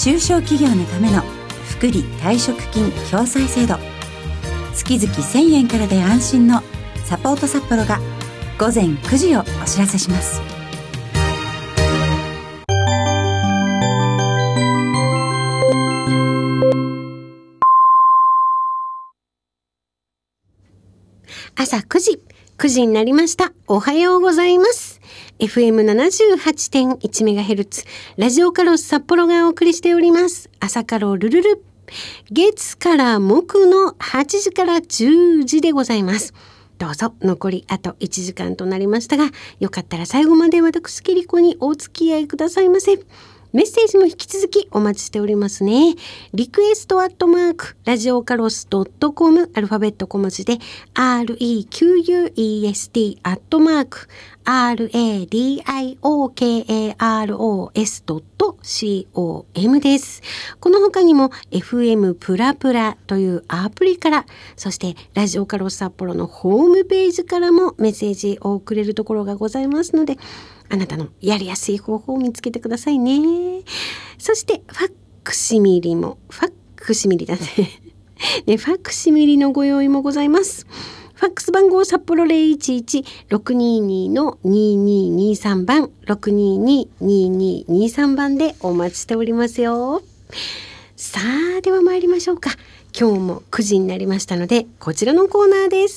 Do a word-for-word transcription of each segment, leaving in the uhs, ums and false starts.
中小企業のための福利退職金共済制度、月々せんえんからで安心のサポート札幌がごぜんくじをお知らせします。 朝くじ、くじになりました。おはようございます。エフエムななじゅうはちてんいちメガヘルツ ラジオカロス札幌がお送りしております。朝カロルルル。月から木のはちじからじゅうじでございます。どうぞ残りあといちじかんとなりましたが、よかったら最後まで私キリコにお付き合いくださいませ。メッセージも引き続きお待ちしておりますね。リクエストアットマークラジオカロス .com アルファベット小文字で アールイーキューユーイーエスティー アットマーク アールエーディーアイオーケーエーアールオーエス ドット コム です。この他にも エフエム プラプラというアプリから、そしてラジオカロス札幌のホームページからもメッセージを送れるところがございますので、あなたのやりやすい方法を見つけてくださいね。そしてファックシミリもファックシミリだねね、ファックシミリのご用意もございます。ファックス番号札幌 ゼロいちいち ろくにーにー のにーにーにーさん 番 ろくにーにー にーにーにーさん 番でお待ちしておりますよ。さあ、では参りましょうか。今日もくじになりましたので、こちらのコーナーです。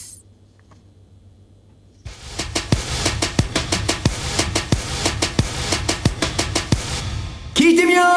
聞いてみよう。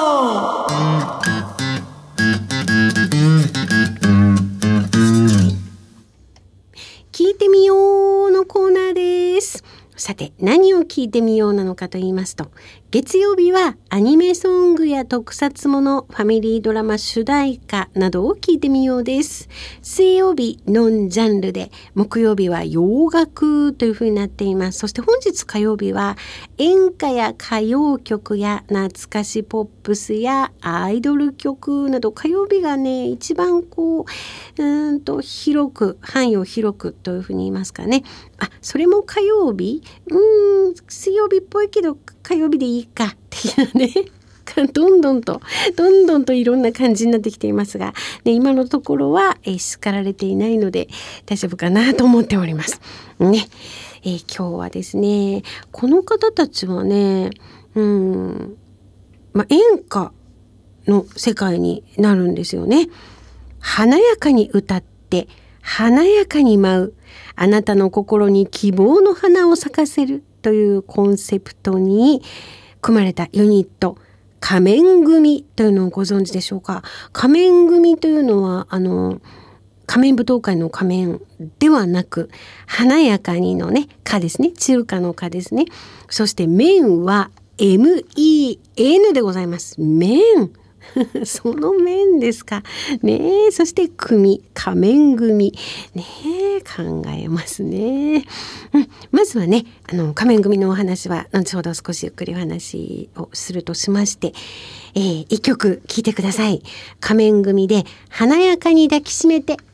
聞いてみようのコーナーです。さて、何を聞いてみようなのかと言いますと、月曜日はアニメソングや特撮もの、ファミリードラマ主題歌などを聞いてみようです。水曜日ノンジャンルで、木曜日は洋楽という風になっています。そして本日火曜日は演歌や歌謡曲や懐かしポップスやアイドル曲など、火曜日がね一番こううーんと広く、範囲を広くという風に言いますかね。あ、それも火曜日、うーん水曜日っぽいけど火曜日でいいか的なねどんどんとどんどんといろんな感じになってきていますが、ね、今のところは、えー、叱られていないので大丈夫かなと思っておりますね。えー、今日はですね、この方たちはね、うん、まあ、演歌の世界になるんですよね。華やかに歌って華やかに舞う、あなたの心に希望の花を咲かせるというコンセプトに組まれたユニット、仮面組というのをご存知でしょうか。仮面組というのはあの仮面舞踏会の仮面ではなく、華やかにのね、華ですね、中華の華ですね。そして面は エムイーエヌ でございます。面その面ですかねえ。そして組、仮面組ねえ、考えますね、うん、まずはね、あの仮面組のお話は後ほど少しゆっくりお話をするとしまして、えー、一曲聴いてください。仮面組で華やかに抱きしめて